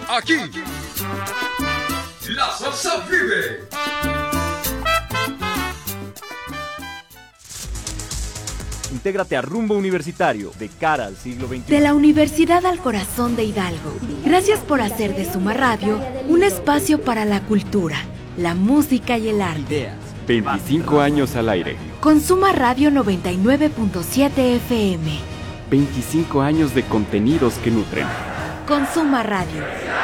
Aquí, la salsa vive. Intégrate a Rumbo Universitario, de cara al siglo XXI. De la Universidad al Corazón de Hidalgo. Gracias por hacer de Suma Radio un espacio para la cultura, la música y el arte. Ideas. 25 años al aire. Con Suma Radio 99.7 FM. 25 años de contenidos que nutren. Con Suma Radio.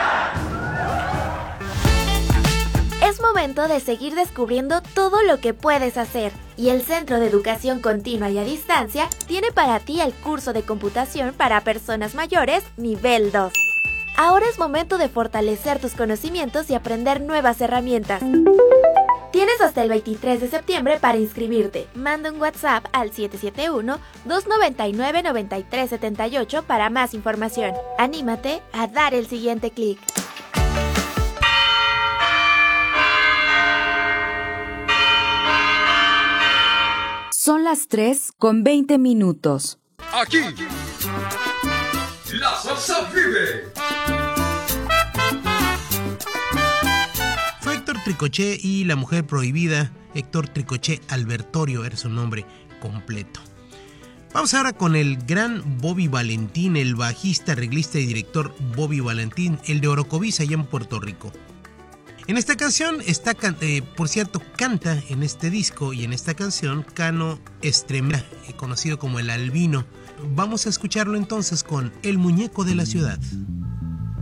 Es momento de seguir descubriendo todo lo que puedes hacer. Y el Centro de Educación Continua y a Distancia tiene para ti el curso de computación para personas mayores nivel 2. Ahora es momento de fortalecer tus conocimientos y aprender nuevas herramientas. Tienes hasta el 23 de septiembre para inscribirte. Manda un WhatsApp al 771-299-9378 para más información. Anímate a dar el siguiente clic. Son las 3:20. Aquí, la salsa vive. Fue Héctor Tricoché y La Mujer Prohibida. Héctor Tricoché Albertorio era su nombre completo. Vamos ahora con el gran Bobby Valentín, el bajista, arreglista y director Bobby Valentín, el de Orocovis allá en Puerto Rico. En esta canción está, por cierto, canta en este disco y en esta canción Cano Estremera, conocido como el Albino. Vamos a escucharlo entonces con El Muñeco de la Ciudad.